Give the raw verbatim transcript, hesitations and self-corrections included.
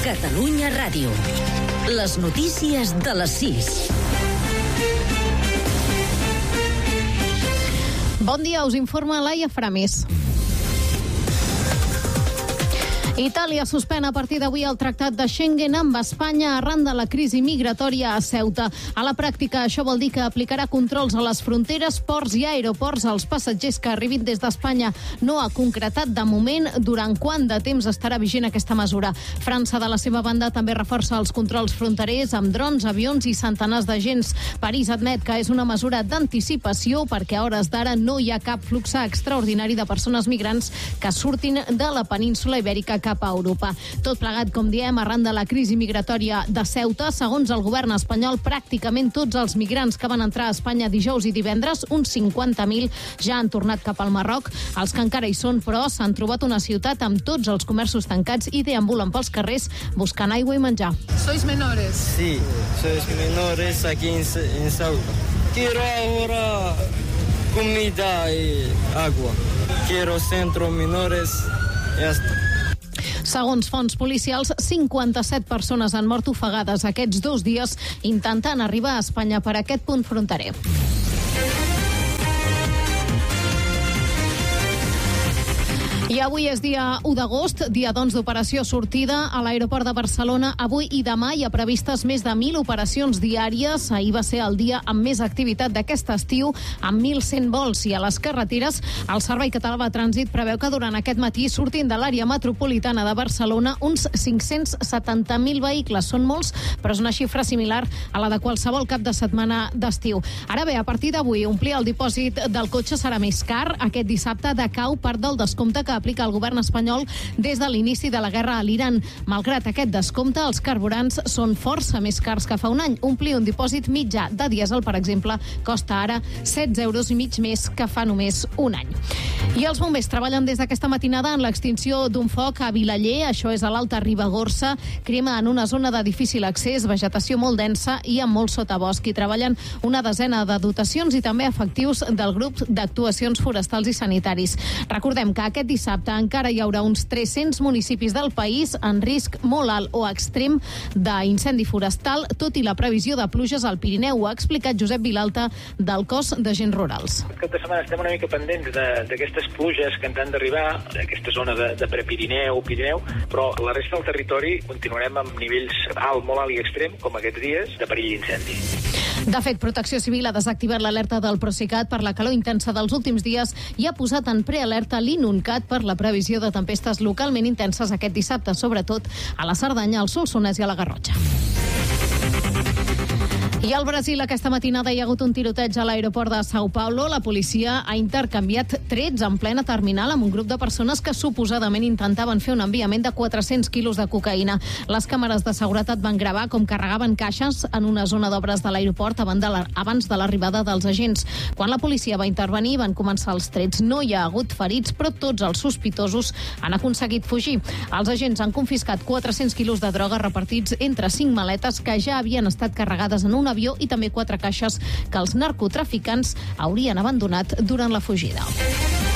Catalunya Ràdio. Les notícies de les sis. Bon dia, us informa Laia Framis. Itàlia suspèn a partir d'avui el tractat de Schengen amb Espanya arran de la crisi migratòria a Ceuta. A la pràctica, això vol dir que aplicarà controls a les fronteres, ports i aeroports als passatgers que arribin des d'Espanya. No ha concretat de moment durant quant de temps estarà vigent aquesta mesura. França, de la seva banda, també reforça els controls fronterers amb drons, avions i centenars d'agents. París admet que és una mesura d'anticipació perquè a hores d'ara no hi ha cap flux extraordinari de persones migrants que surtin de la península ibèrica cap a Europa. Tot plegat, com diem, arran de la crisi migratòria de Ceuta. Segons el govern espanyol, pràcticament tots els migrants que van entrar a Espanya dijous i divendres, uns cinquanta mil, ja han tornat cap al Marroc. Els que encara hi són, però, s'han trobat una ciutat amb tots els comerços tancats i deambulen pels carrers buscant aigua i menjar. ¿Sois menores? Sí, sois menores aquí en, en Ceuta. Quiero ahora comida y agua. Quiero centro menores y hasta. Segons fonts policials, cinquanta-set persones han mort ofegades aquests dos dies intentant arribar a Espanya per aquest punt fronterer. I avui és dia u d'agost, dia doncs d'operació sortida a l'aeroport de Barcelona. Avui i demà hi ha previstes més de mil operacions diàries. Ahir va ser el dia amb més activitat d'aquest estiu, amb mil cent vols. I a les carreteres, el Servei Català de Trànsit preveu que durant aquest matí surtin de l'àrea metropolitana de Barcelona uns cinc-cents setanta mil vehicles. Són molts, però és una xifra similar a la de qualsevol cap de setmana d'estiu. Ara bé, a partir d'avui, omplir el dipòsit del cotxe serà més car. Aquest dissabte decau part del descompte que aplica el govern espanyol des de l'inici de la guerra a l'Iran. Malgrat aquest descompte, els carburants són força més cars que fa un any. Omplir un dipòsit mitjà de dièsel, per exemple, costa ara setze euros i mig més que fa només un any. I els bombers treballen des d'aquesta matinada en l'extinció d'un foc a Vilaller, això és a l'Alta Ribagorça. Crema en una zona de difícil accés, vegetació molt densa i amb molt sotabosc. Hi treballen una desena de dotacions i també efectius del grup d'actuacions forestals i sanitaris. Recordem que aquest dissabte encara hi haurà uns tres-cents municipis del país en risc molt alt o extrem d'incendi forestal, tot i la previsió de pluges al Pirineu. Ho ha explicat Josep Vilalta del Cos d'Agents Rurals. Aquesta setmana estem una mica pendents d'aquestes pluges que ens han d'arribar, d'aquesta zona de, de prepirineu, Pirineu, però la resta del territori continuarem amb nivells alt, molt alt i extrem, com aquests dies, de perill d'incendi. De fet, Protecció Civil ha desactivat l'alerta del Procicat per la calor intensa dels últims dies i ha posat en prealerta l'Inuncat per la previsió de tempestes localment intenses aquest dissabte, sobretot a la Cerdanya, al Solsonès i a la Garrotxa. I al Brasil aquesta matinada hi ha hagut un tiroteig a l'aeroport de São Paulo. La policia ha intercanviat trets en plena terminal amb un grup de persones que suposadament intentaven fer un enviament de quatre-cents quilos de cocaïna. Les càmeres de seguretat van gravar com carregaven caixes en una zona d'obres de l'aeroport abans de l'arribada dels agents. Quan la policia va intervenir van començar els trets. No hi ha hagut ferits, però tots els sospitosos han aconseguit fugir. Els agents han confiscat quatre-cents quilos de droga repartits entre cinc maletes que ja havien estat carregades en un avió i també quatre caixes que els narcotraficants haurien abandonat durant la fugida.